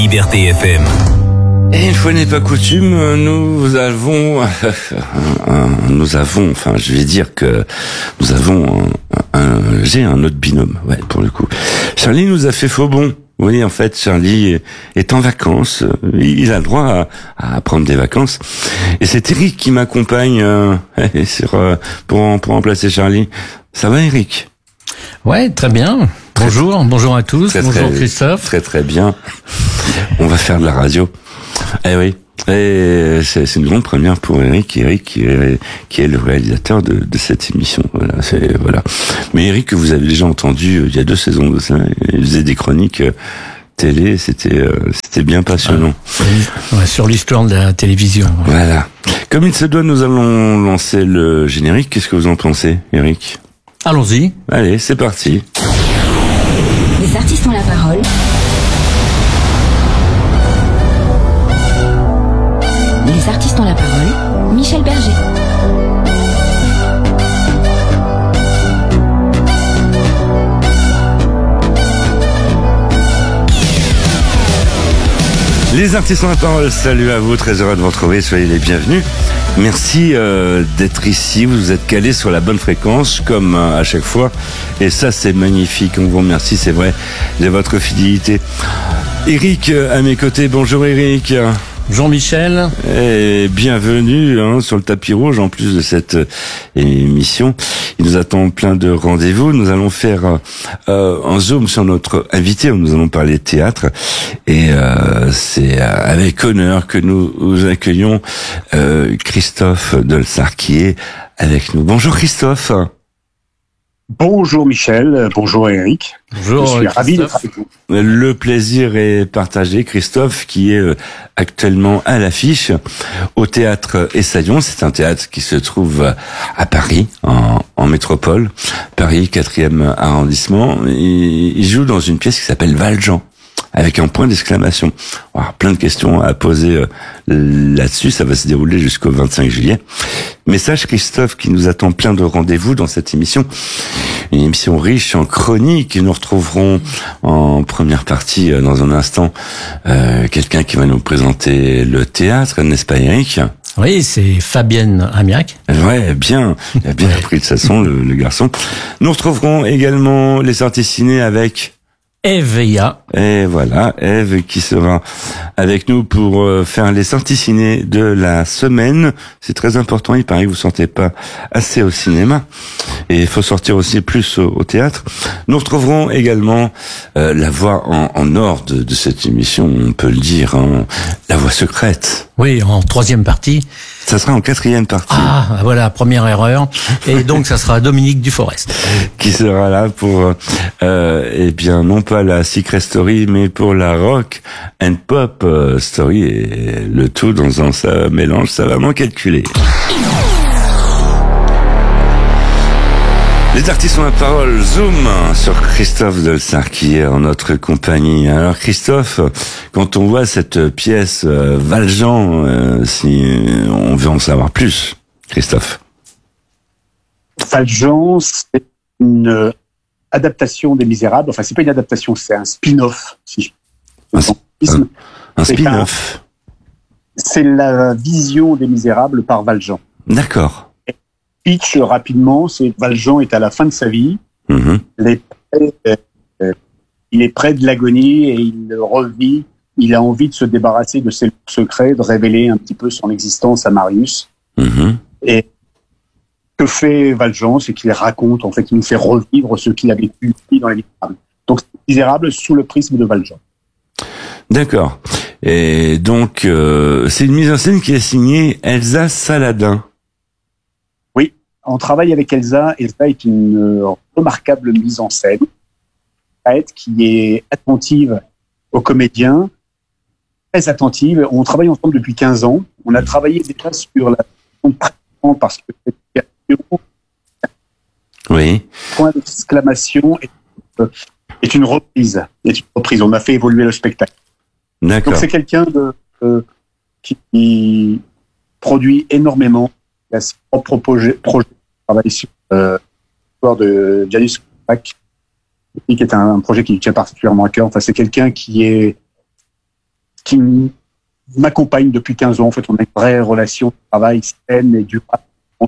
Liberté FM. Et une fois n'est pas coutume, j'ai un autre binôme, ouais, pour le coup. Charlie nous a fait faux bon. Oui, en fait, Charlie est en vacances. Il a le droit à prendre des vacances. Et c'est Eric qui m'accompagne pour remplacer Charlie. Ça va, Eric? Ouais, très bien. Bonjour à tous. Bonjour Christophe. Très bien. On va faire de la radio. Eh oui. Et c'est une grande première pour Eric qui est le réalisateur de cette émission. Voilà. Mais Eric, que vous avez déjà entendu il y a 2 saisons de ça, il faisait des chroniques télé, c'était bien passionnant. Ouais, sur l'histoire de la télévision. Ouais. Voilà. Comme il se doit, nous allons lancer le générique. Qu'est-ce que vous en pensez, Eric? Allons-y. Allez, c'est parti. Les artistes ont la parole. Les artistes ont la parole. Michel Berger. Les artistes ont la parole, salut à vous, très heureux de vous retrouver, soyez les bienvenus. Merci d'être ici, vous êtes calés sur la bonne fréquence, comme à chaque fois, et ça c'est magnifique, on vous remercie, c'est vrai, de votre fidélité. Eric à mes côtés, bonjour Eric. Jean-Michel. Et bienvenue sur le tapis rouge en plus de cette émission. Il nous attend plein de rendez-vous. Nous allons faire un zoom sur notre invité. Nous allons parler de théâtre. Et c'est avec honneur que nous accueillons Christophe Dolsart qui est avec nous. Bonjour Christophe. Bonjour Michel, bonjour Eric. Bonjour. Je suis ravi d'être avec vous. Le plaisir est partagé. Christophe qui est actuellement à l'affiche au théâtre Essaillon. C'est un théâtre qui se trouve à Paris, en métropole. Paris, 4e arrondissement. Il joue dans une pièce qui s'appelle Valjean, avec un point d'exclamation. Alors, plein de questions à poser là-dessus. Ça va se dérouler jusqu'au 25 juillet. Message Christophe qui nous attend plein de rendez-vous dans cette émission. Une émission riche en chroniques. Nous retrouverons en première partie, dans un instant, quelqu'un qui va nous présenter le théâtre, n'est-ce pas Eric? Oui, c'est Fabienne Amiac. Ouais, bien. Il a bien appris de sa son, le garçon. Nous retrouverons également les sorties ciné avec Eve Veilla. Et voilà, Eve qui sera avec nous pour faire les sorties ciné de la semaine. C'est très important, il paraît que vous sortez pas assez au cinéma. Et il faut sortir aussi plus au théâtre. Nous retrouverons également la voix en or de cette émission, on peut le dire, la voix secrète. Oui, en 3e partie. Ça sera en 4e partie. Ah, voilà, première erreur. Et donc, ça sera Dominique Duforest. Qui sera là pour, non pas la Secret Story, mais pour la Rock and Pop Story. Et le tout dans un mélange savamment calculé. Les artistes ont la parole. Zoom sur Christophe Dolsart qui est en notre compagnie. Alors Christophe, quand on voit cette pièce Valjean, si on veut en savoir plus, Christophe. Valjean, c'est une adaptation des Misérables. Enfin, c'est pas une adaptation, c'est un spin-off. Un spin-off. C'est la vision des Misérables par Valjean. D'accord. Pitch rapidement, c'est Valjean est à la fin de sa vie. Mm-hmm. Il est près de l'agonie et il revit. Il a envie de se débarrasser de ses secrets, de révéler un petit peu son existence à Marius. Mm-hmm. Et ce que fait Valjean, c'est qu'il raconte, en fait, il nous fait revivre ce qu'il a vécu dans les Misérables. Donc, Misérables sous le prisme de Valjean. D'accord. Et donc, c'est une mise en scène qui est signée Elsa Saladin. On travaille avec Elsa. Elsa est une remarquable mise en scène, qui est attentive aux comédiens, très attentive. On travaille ensemble depuis 15 ans. On a travaillé déjà sur la parce que oui. Point d'exclamation est une reprise. On a fait évoluer le spectacle. D'accord. Donc c'est quelqu'un qui produit énormément. Il a ses propres projets. Il travaille sur l'histoire de Janus Kovac, qui est un projet qui lui tient particulièrement à cœur. Enfin, c'est quelqu'un qui est qui m'accompagne depuis 15 ans. En fait, on a une vraie relation de travail saine et durable.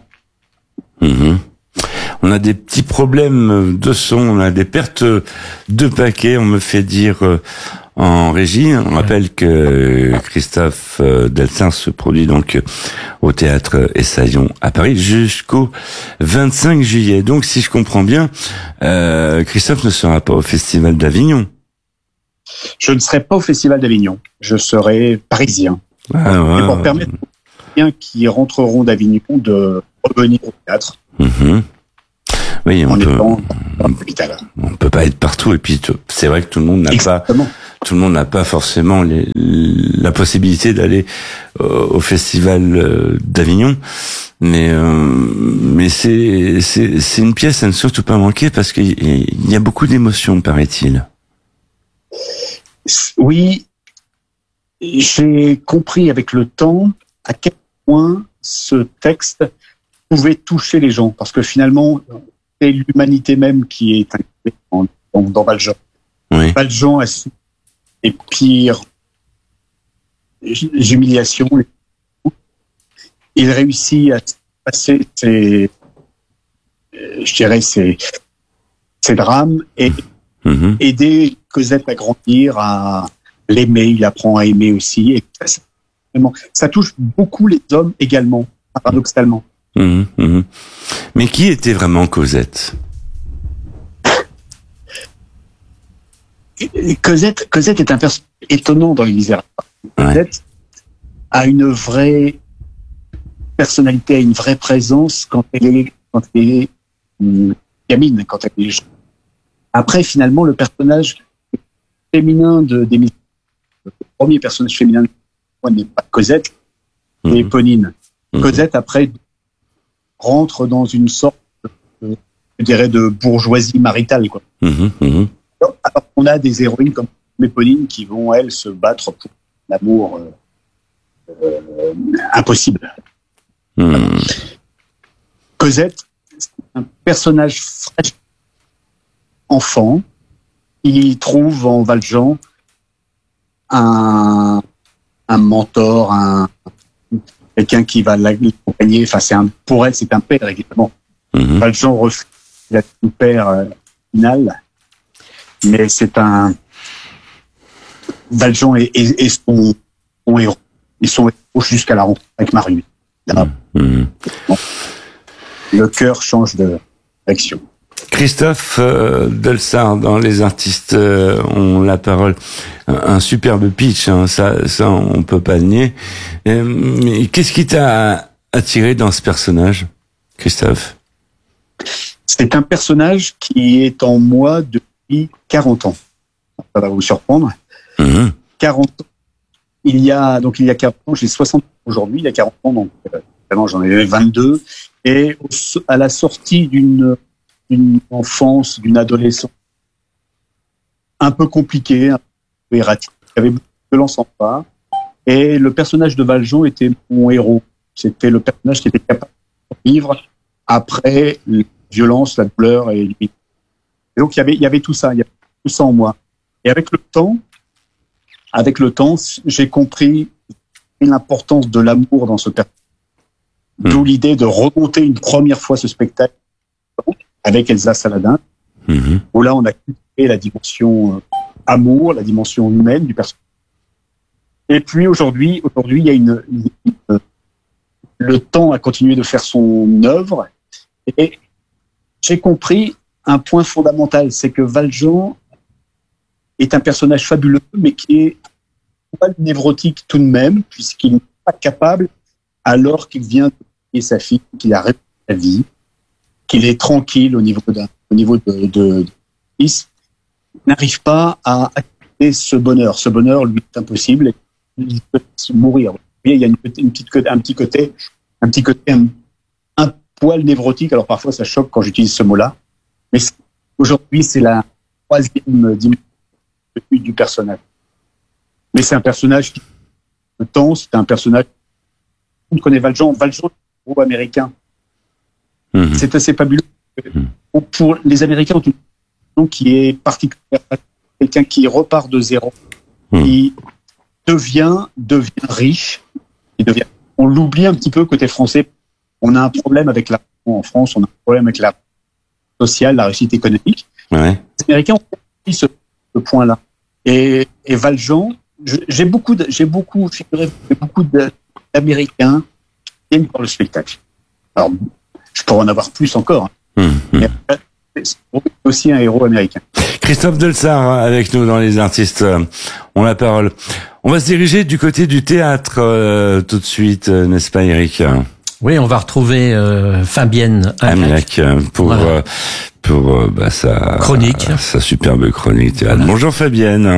On a des petits problèmes de son, on a des pertes de paquets, on me fait dire en régie. On rappelle que Christophe Delsin se produit donc au Théâtre Essaillon à Paris jusqu'au 25 juillet. Donc si je comprends bien, Christophe ne sera pas au Festival d'Avignon. Je ne serai pas au Festival d'Avignon, je serai parisien. Et pour permettre aux Parisiens qui rentreront d'Avignon de revenir au théâtre. Oui, on peut pas être partout, et puis c'est vrai que tout le monde n'a pas forcément la possibilité d'aller au Festival d'Avignon, mais c'est une pièce à ne surtout pas manquer parce qu'il y a beaucoup d'émotions, paraît-il. Oui, j'ai compris avec le temps à quel point ce texte pouvait toucher les gens, parce que finalement, c'est l'humanité même qui est incluse dans Valjean. Oui. Valjean a su les pires humiliations. Il réussit à passer ses drames et aider Cosette à grandir, à l'aimer. Il apprend à aimer aussi. Et ça touche beaucoup les hommes également, paradoxalement. Mais qui était vraiment Cosette? Cosette est un personnage étonnant dans Les Misérables. Cosette a une vraie personnalité, a une vraie présence quand elle est gamine, quand elle est jeune. Après, finalement, le personnage féminin des Misérables, le premier personnage féminin n'est pas Cosette, c'est Éponine. Cosette, après, rentre dans une sorte, je dirais, de bourgeoisie maritale, quoi. Alors, on a des héroïnes comme Éponine qui vont, elles, se battre pour l'amour impossible. Cosette, c'est un personnage fragile, enfant, qui trouve en Valjean un mentor, quelqu'un qui va l'accompagner. Enfin, pour elle, c'est un père, évidemment. Valjean refuse d'être un père final, mais c'est Valjean est son héros. Ils sont jusqu'à la rencontre avec Marius. Le cœur change de direction. Christophe Delsart, dans Les artistes ont la parole, un superbe pitch, hein, ça on peut pas le nier. Mais qu'est-ce qui t'a attiré dans ce personnage, Christophe? C'est un personnage qui est en moi depuis 40 ans. Ça va vous surprendre. 40 ans. Il y a 40 ans, j'ai 60 ans aujourd'hui, il y a 40 ans, donc j'en avais 22. Et à la sortie d'une enfance, d'une adolescence un peu compliquée, un peu erratique, avait beaucoup de violence en part. Et le personnage de Valjean était mon héros. C'était le personnage qui était capable de vivre après la violence, la douleur et les... Et donc il y avait tout ça en moi. Et avec le temps, j'ai compris l'importance de l'amour dans ce personnage. D'où l'idée de remonter une première fois ce spectacle avec Elsa Saladin, où là on a cultivé la dimension amour, la dimension humaine du personnage. Et puis aujourd'hui, il y a le temps a continué de faire son œuvre, et j'ai compris un point fondamental, c'est que Valjean est un personnage fabuleux, mais qui est pas névrotique tout de même, puisqu'il n'est pas capable, alors qu'il vient de tuer sa fille, qu'il a réussi sa vie, qu'il est tranquille au niveau de fils, n'arrive pas à accepter ce bonheur. Ce bonheur lui est impossible, et il peut mourir. Il y a un petit côté un poil névrotique. Alors parfois ça choque quand j'utilise ce mot-là, mais aujourd'hui c'est la troisième dimension du personnage. Mais c'est un personnage qui, le temps, c'est un personnage. On connaît Valjean est un héros américain. C'est assez fabuleux. Pour les Américains, ont une vision qui est particulière. Quelqu'un qui repart de zéro, qui devient riche. On l'oublie un petit peu côté français. On a un problème avec l'argent en France, on a un problème avec la sociale, la réussite économique. Ouais. Les Américains ont compris ce point-là. Et Valjean, j'ai beaucoup d'Américains qui viennent voir le spectacle. Alors, je pourrais en avoir plus encore. Mais c'est aussi un héros américain. Christophe Delsart avec nous dans Les Artistes ont la parole. On va se diriger du côté du théâtre tout de suite, n'est-ce pas Eric? Oui, on va retrouver Fabienne Amiac pour sa chronique, sa superbe chronique théâtre. Voilà. Bonjour Fabienne.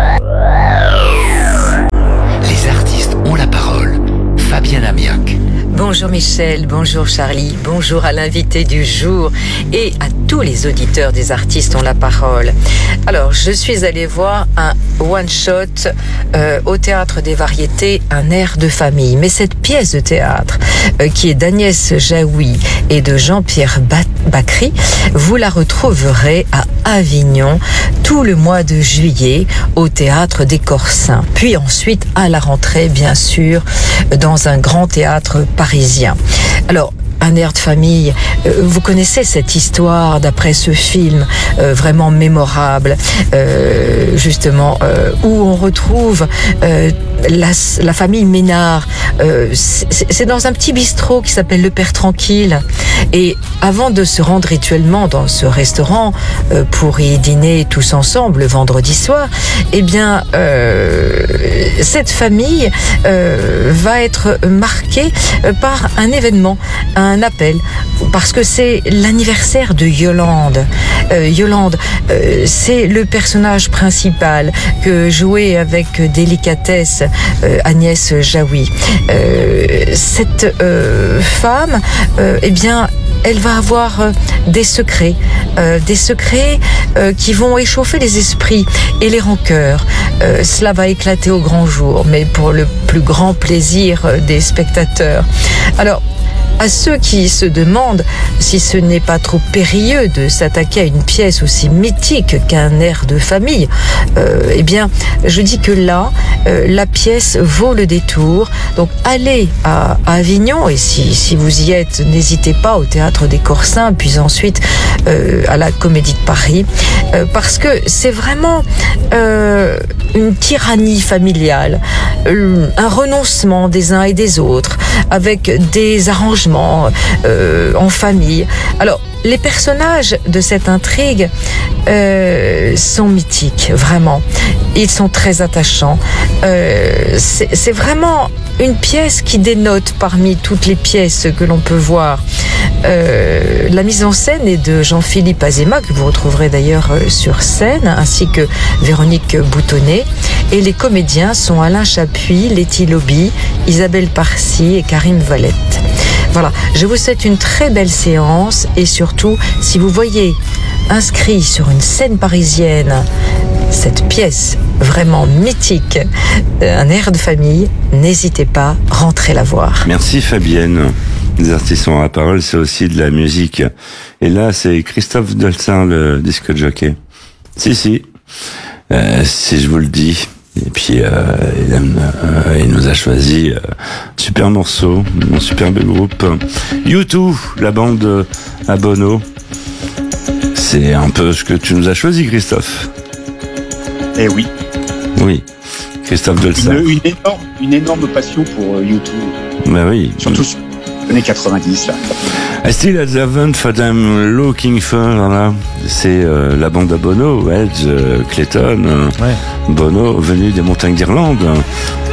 Les artistes ont la parole. Fabienne Amiac. Bonjour Michel, bonjour Charlie, bonjour à l'invité du jour et à tous les auditeurs des artistes ont la parole. Alors, je suis allée voir un one-shot au Théâtre des Variétés, un air de famille. Mais cette pièce de théâtre, qui est d'Agnès Jaoui et de Jean-Pierre Bacry, vous la retrouverez à Avignon tout le mois de juillet au Théâtre des Corsins. Puis ensuite, à la rentrée, bien sûr, dans un grand théâtre parisien. Alors, un air de famille, vous connaissez cette histoire d'après ce film vraiment mémorable, justement, où on retrouve la famille Ménard. C'est dans un petit bistrot qui s'appelle Le Père Tranquille. Et avant de se rendre rituellement dans ce restaurant pour y dîner tous ensemble le vendredi soir, eh bien, cette famille va être marquée par un événement, un appel, parce que c'est l'anniversaire de Yolande. Yolande, c'est le personnage principal que jouait avec délicatesse Agnès Jaoui. Cette femme, eh bien, elle va avoir des secrets qui vont échauffer les esprits et les rancœurs. Cela va éclater au grand jour, mais pour le plus grand plaisir des spectateurs. Alors, à ceux qui se demandent si ce n'est pas trop périlleux de s'attaquer à une pièce aussi mythique qu'un air de famille, eh bien, je dis que là, la pièce vaut le détour. Donc, allez à Avignon, et si vous y êtes, n'hésitez pas au Théâtre des Corsins, puis ensuite à la Comédie de Paris, parce que c'est vraiment une tyrannie familiale, un renoncement des uns et des autres, avec des arrangements en famille. Alors, les personnages de cette intrigue sont mythiques, vraiment. Ils sont très attachants. C'est vraiment une pièce qui dénote parmi toutes les pièces que l'on peut voir. La mise en scène est de Jean-Philippe Azéma, que vous retrouverez d'ailleurs sur scène, ainsi que Véronique Boutonnet. Et les comédiens sont Alain Chapuis, Letty Lobby, Isabelle Parcy et Karim Valette. Voilà, je vous souhaite une très belle séance et surtout, si vous voyez inscrit sur une scène parisienne cette pièce vraiment mythique, un air de famille, n'hésitez pas, rentrez la voir. Merci Fabienne. Les artistes ont la parole, c'est aussi de la musique. Et là, c'est Christophe Delsart, le disque jockey. Si, si je vous le dis. Et puis, il nous a choisi super morceau, un superbe groupe. U2, la bande à Bono. C'est un peu ce que tu nous as choisi, Christophe. Eh oui. Oui, Christophe Delsart. Une énorme passion pour U2. Ben oui. Surtout sur les années 90, là. I still haven't what I'm looking for, là. C'est la bande à Bono, Edge, Clayton, Bono, venu des montagnes d'Irlande.